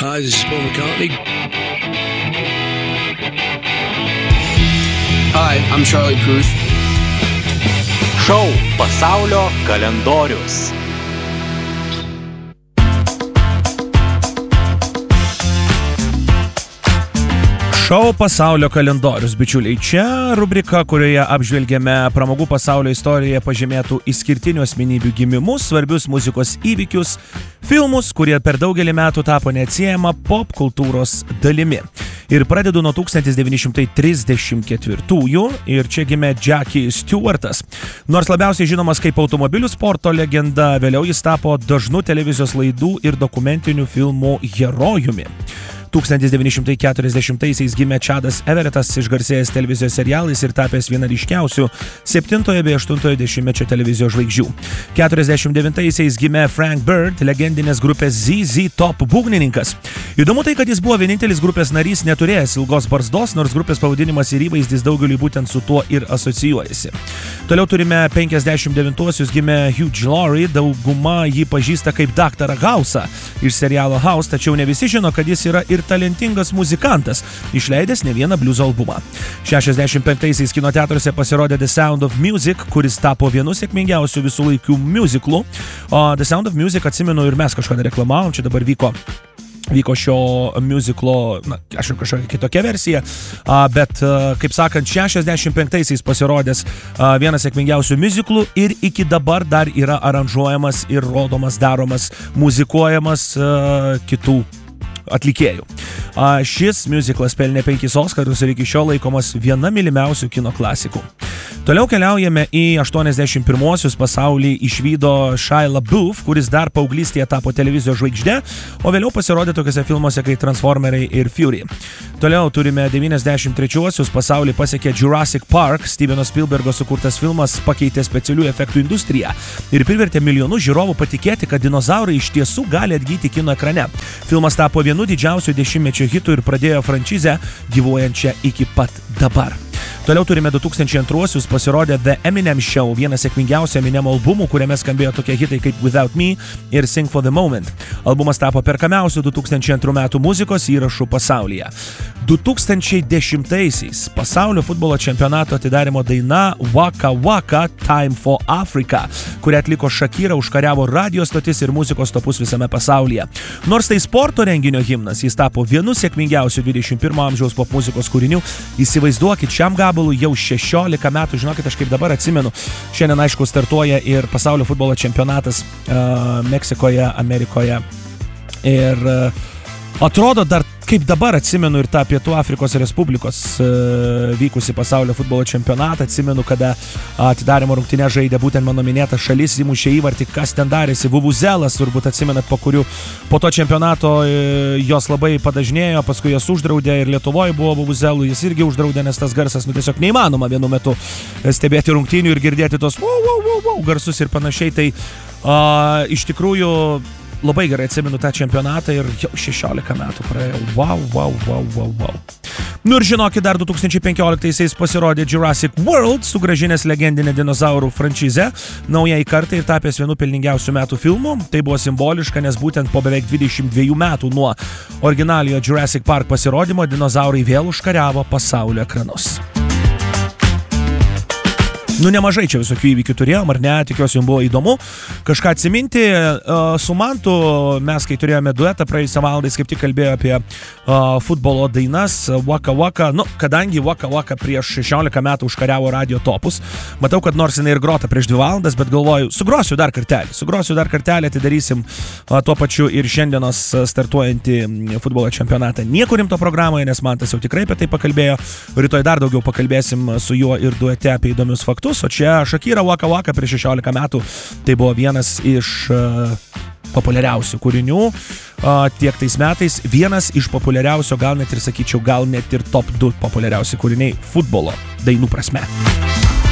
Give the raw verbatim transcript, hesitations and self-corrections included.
Hi, this is Paul McCartney. Hi, I'm Charlie Puth. Šou Pasaulio kalendorius. Šou Pasaulio kalendorius, bičiuliai. Čia rubrika, kurioje apžvelgiame pramogų pasaulio istorijoje pažymėtų išskirtinių asmenybių gimimus, svarbius muzikos įvykius, filmus, kurie per daugelį metų tapo neatsiejama pop kultūros dalimi. Ir pradedu nuo tūkstantis devyni šimtai trisdešimt ketvirtųjų ir čia gimė Jackie Stewartas. Nors labiausiai žinomas kaip automobilių sporto legenda, vėliau jis tapo dažnu televizijos laidų ir dokumentinių filmų herojumi. tūkstantis devyni šimtai keturiasdešimtaisiais gimė Chadas Everettas, išgarsėjęs televizijos serialais ir tapęs viena ryškiausių septintojo bei aštuntojo dešimtmečio televizijos žvaigždžių. keturiasdešimt devintaisiais gimė Frank Bird, legendinės grupės Z Z Top būgnininkas. Įdomu tai, kad jis buvo vienintelis grupės narys neturėjęs ilgos barzdos, nors grupės pavadinimas ir įvaizdis daugeliui būtent su tuo ir asocijuojasi. Toliau turime penkiasdešimt devintuosius gimė Hugh Laurie, dauguma jį pažįsta kaip daktarą House'ą iš serialo House, tačiau ne visi žino, kad jis yra ir talentingas muzikantas, išleidęs ne vieną bliuzo albumą. šešiasdešimt penktaisiais kino teatruose pasirodė The Sound of Music, kuris tapo vienu sėkmingiausių visų laikų miuziklų. O The Sound of Music, atsimenu, ir mes kažkada reklamavom, čia dabar vyko vyko šio miuziklo, na, aš jau kažkokia kitokia versija, bet, kaip sakant, šešiasdešimt penktaisiais pasirodęs vienas sėkmingiausių miuziklų ir iki dabar dar yra aranžuojamas ir rodomas, daromas, muzikuojamas kitų atlikėjų. Šis miuziklas pelnė penkis Oskarus ir iki šiol laikomas viena mylimiausių kino klasikų. Toliau keliaujame į aštuoniasdešimt pirmuosius. Pasaulį išvydo Shia LaBeouf, kuris dar paauglystėje tapo televizijos žvaigžde, o vėliau pasirodė tokiuose filmuose kaip Transformeriai ir Fury. Toliau turime devyniasdešimt trečiuosius. Pasaulį pasiekė Jurassic Park. Steveno Spielbergo sukurtas filmas pakeitė specialių efektų industriją ir privertė milijonus žiūrovų patikėti, kad dinozaurai iš tiesų gali atgyti kino ekrane. Filmas tapo vienu didžiausių dešimtmečio hitų ir pradėjo frančizę gyvuojančią iki pat dabar. Toliau turime du tūkstančiai antruosius. Pasirodė The Eminem Show, vienas sėkmingiausių Eminem albumų, kuriame skambėjo tokie hitai kaip Without Me ir Sing for the Moment. Albumas tapo perkamiausiu du tūkstančiai antrų metų muzikos įrašų pasaulyje. du tūkstančiai dešimtaisiais pasaulio futbolo čempionato atidarymo daina Waka Waka Time for Africa, kurią atliko Shakira, užkariavo radio stotis ir muzikos topus visame pasaulyje. Nors tai sporto renginio himnas, jis tapo vienu sėkmingiausių dvidešimt pirmo amžiaus popmuzikos kūrinių. Įsivaizduokit, šiam gabalui jau šešiolika metų, žinokit, aš kaip dabar atsimenu, šiandien aišku startuoja ir pasaulio futbolo čempionatas uh, Meksikoje, Amerikoje ir uh, atrodo dar kaip dabar atsimenu ir tą Pietų Afrikos Respublikos uh, vykusi pasaulio futbolo čempionatą, atsimenu, kada atidarymo rungtyne žaidė būtent mano minėta šalis, įmušė įvartį, kas ten darėsi, Vuvuzelas, turbūt atsimenat, po kurių po to čempionato uh, jos labai padažnėjo, paskui jas uždraudė ir Lietuvoje buvo Vuvuzelų, jis irgi uždraudė, nes tas garsas, nu tiesiog neįmanoma vienu metu stebėti rungtynių ir girdėti tos wow, wow, wow, wow, garsus ir panašiai, tai uh, iš tikrųjų labai gerai atsimenu tą čempionatą ir jau šešiolika metų praėjo. Wow, wow, wow, wow, wow. Nu ir žinokit, dar du tūkstančiai penkioliktaisiais pasirodė Jurassic World, sugrąžinęs legendinę dinozaurų frančizę naujai kartai ir tapęs vienu pelningiausių metų filmų. Tai buvo simboliška, nes būtent po beveik dvidešimt dviejų metų nuo originaliojo Jurassic Park pasirodymo dinozaurai vėl užkariavo pasaulio ekranus. Nu, nemažai čia visokių įvykių turėjom, ar ne, tikiuosi jums buvo įdomu kažką atsiminti. Su Mantu mes, kai turėjome duetą praėjusią valandą, jis kaip tik kalbėjo apie uh, futbolo dainas Waka Waka, nu, kadangi Waka Waka prieš šešiolika metų užkariavo radio topus, matau, kad nors jinai ir grota prieš dvi valandas, bet galvoju, sugrosiu dar kartelį, sugrosiu dar kartelį, atidarysim uh, tuo pačiu ir šiandienos startuojantį futbolo čempionatą Nieko rimto programoje, nes Mantas jau tikrai apie tai pakalbėjo, rytoj dar daugiau pakalbėsim su juo ir duete apie įdomius faktus. O čia Shakira Waka Waka prieš šešiolika metų, tai buvo vienas iš uh, populiariausių kūrinių uh, tiek tais metais, vienas iš populiariausių, gal net ir sakyčiau, gal net ir top du populiariausi kūriniai futbolo dainų prasme.